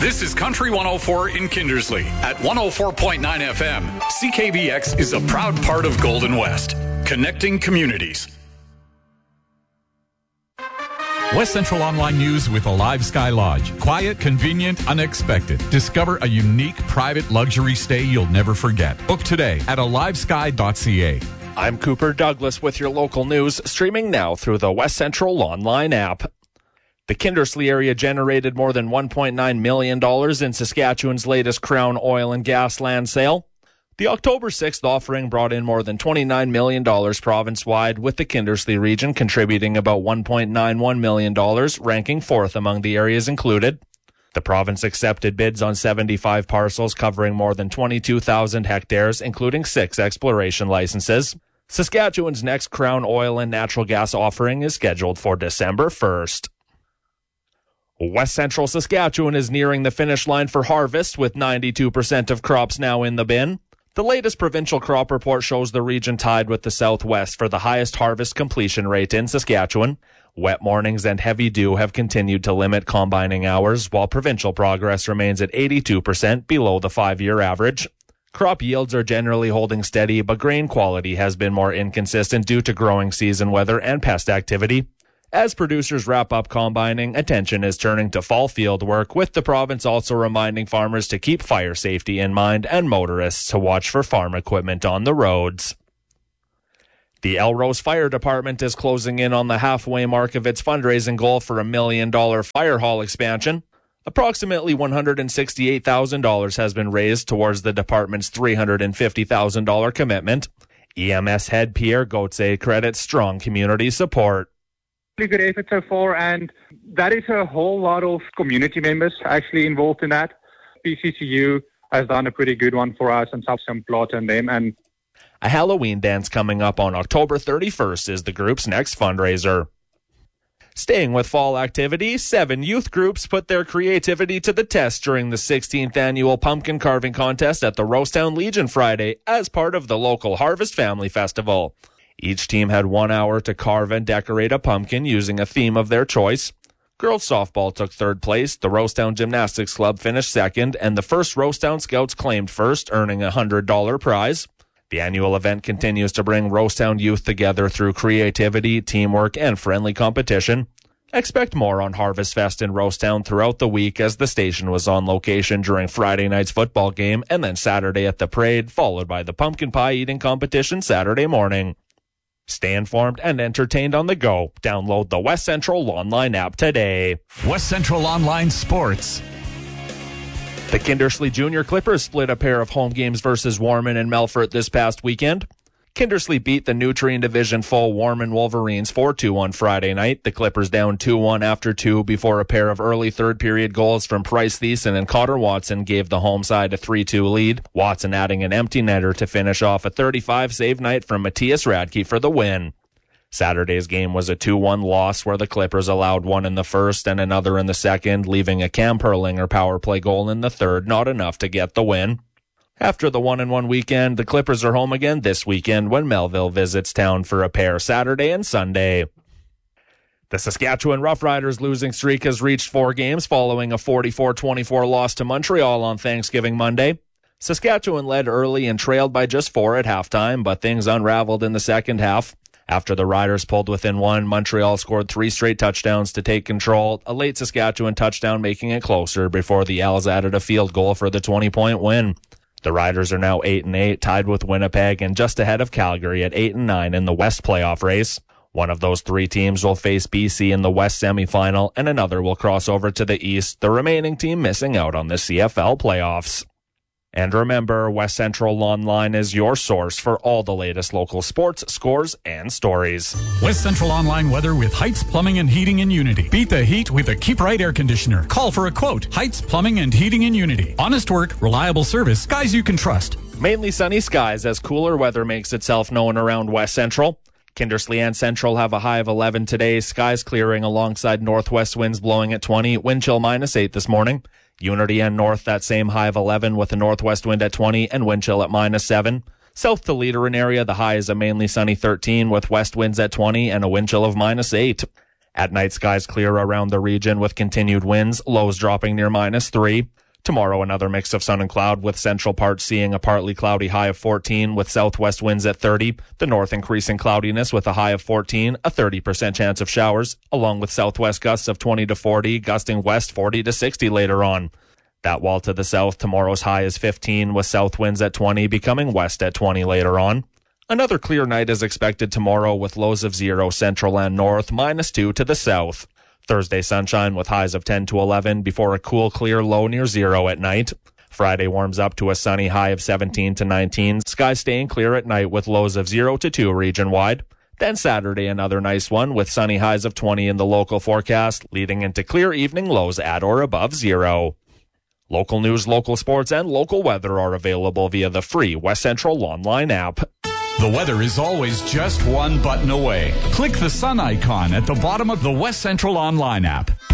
This is Country 104 in Kindersley. At 104.9 FM, CKBX is a proud part of Golden West, connecting communities. West Central Online News with Alive Sky Lodge. Quiet, convenient, unexpected. Discover a unique private luxury stay you'll never forget. Book today at alivesky.ca. I'm Cooper Douglas with your local news, streaming now through the West Central Online app. The Kindersley area generated more than $1.9 million in Saskatchewan's latest Crown oil and gas land sale. The October 6th offering brought in more than $29 million province-wide, with the Kindersley region contributing about $1.91 million, ranking fourth among the areas included. The province accepted bids on 75 parcels covering more than 22,000 hectares, including 6 exploration licenses. Saskatchewan's next Crown oil and natural gas offering is scheduled for December 1st. West Central Saskatchewan is nearing the finish line for harvest, with 92% of crops now in the bin. The latest provincial crop report shows the region tied with the Southwest for the highest harvest completion rate in Saskatchewan. Wet mornings and heavy dew have continued to limit combining hours, while provincial progress remains at 82%, below the 5-year average. Crop yields are generally holding steady, but grain quality has been more inconsistent due to growing season weather and pest activity. As producers wrap up combining, attention is turning to fall field work, with the province also reminding farmers to keep fire safety in mind and motorists to watch for farm equipment on the roads. The Elrose Fire Department is closing in on the halfway mark of its fundraising goal for $1 million fire hall expansion. Approximately $168,000 has been raised towards the department's $350,000 commitment. EMS head Pierre Gauthier credits strong community support. Good effort so far, and that is a whole lot of community members actually involved in that. PCCU has done a pretty good one for us and some plot on them. And a Halloween dance coming up on October 31st is the group's next fundraiser. Staying with fall activity, 7 youth groups put their creativity to the test during the 16th annual pumpkin carving contest at the Rosetown Legion Friday as part of the local Harvest Family Festival. Each team had 1 hour to carve and decorate a pumpkin using a theme of their choice. Girls softball took third place, the Rosetown Gymnastics Club finished second, and the first Rosetown Scouts claimed first, earning a $100 prize. The annual event continues to bring Rosetown youth together through creativity, teamwork, and friendly competition. Expect more on Harvest Fest in Rosetown throughout the week, as the station was on location during Friday night's football game and then Saturday at the parade, followed by the pumpkin pie eating competition Saturday morning. Stay informed and entertained on the go. Download the West Central Online app today. West Central Online Sports. The Kindersley Junior Clippers split a pair of home games versus Warman and Melfort this past weekend. Kindersley beat the Nutrien Division foe Warman Wolverines 4-2 on Friday night. The Clippers down 2-1 after 2 before a pair of early third-period goals from Price Thiessen and Cotter Watson gave the home side a 3-2 lead. Watson adding an empty netter to finish off a 35-save night from Matthias Radke for the win. Saturday's game was a 2-1 loss, where the Clippers allowed one in the first and another in the second, leaving a Cam Perlinger power play goal in the third, not enough to get the win. After the 1-1 weekend, the Clippers are home again this weekend when Melville visits town for a pair Saturday and Sunday. The Saskatchewan Roughriders losing streak has reached 4 games following a 44-24 loss to Montreal on Thanksgiving Monday. Saskatchewan led early and trailed by just 4 at halftime, but things unraveled in the second half. After the Riders pulled within 1, Montreal scored 3 straight touchdowns to take control, a late Saskatchewan touchdown making it closer before the Owls added a field goal for the 20-point win. The Riders are now 8-8, tied with Winnipeg and just ahead of Calgary at 8-9 in the West playoff race. One of those 3 teams will face BC in the West semifinal, and another will cross over to the East, the remaining team missing out on the CFL playoffs. And remember, West Central Online is your source for all the latest local sports, scores, and stories. West Central Online weather with Heights Plumbing and Heating in Unity. Beat the heat with a Keep Right air conditioner. Call for a quote. Heights Plumbing and Heating in Unity. Honest work, reliable service, guys you can trust. Mainly sunny skies as cooler weather makes itself known around West Central. Kindersley and Central have a high of 11 today. Skies clearing alongside northwest winds blowing at 20. Wind chill -8 this morning. Unity and North, that same high of 11 with a northwest wind at 20 and wind chill at -7. South to Leader area, the high is a mainly sunny 13 with west winds at 20 and a wind chill of -8. At night, skies clear around the region with continued winds, lows dropping near -3. Tomorrow, another mix of sun and cloud, with central parts seeing a partly cloudy high of 14 with southwest winds at 30. The north increasing cloudiness with a high of 14, a 30% chance of showers, along with southwest gusts of 20 to 40, gusting west 40 to 60 later on. That wall to the south, tomorrow's high is 15 with south winds at 20, becoming west at 20 later on. Another clear night is expected tomorrow with lows of 0 central and north, -2 to the south. Thursday, sunshine with highs of 10 to 11 before a cool, clear low near 0 at night. Friday warms up to a sunny high of 17 to 19, skies staying clear at night with lows of 0 to 2 region-wide. Then Saturday, another nice one with sunny highs of 20 in the local forecast, leading into clear evening lows at or above 0. Local news, local sports, and local weather are available via the free West Central online app. The weather is always just one button away. Click the sun icon at the bottom of the West Central online app.